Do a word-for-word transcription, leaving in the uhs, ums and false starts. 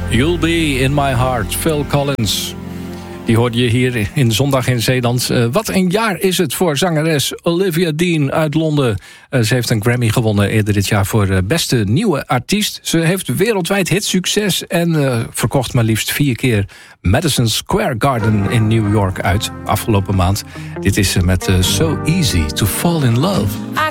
You'll Be In My Heart, Phil Collins. Die hoorde je hier in Zondag in Zeeland. Uh, wat een jaar is het voor zangeres Olivia Dean uit Londen. Uh, ze heeft een Grammy gewonnen eerder dit jaar voor uh, beste nieuwe artiest. Ze heeft wereldwijd hitsucces en uh, verkocht maar liefst vier keer Madison Square Garden in New York uit afgelopen maand. Dit is uh, met uh, So Easy to Fall in Love.